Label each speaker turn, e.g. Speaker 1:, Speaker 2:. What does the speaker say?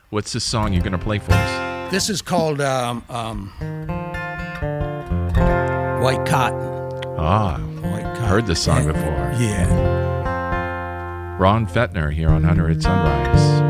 Speaker 1: What's the song you're going to play for us?
Speaker 2: This is called White Cotton.
Speaker 1: Ah,
Speaker 2: White Cotton.
Speaker 1: heard this song before.
Speaker 2: Yeah.
Speaker 1: Ron Fettner here on 100 Sunrise.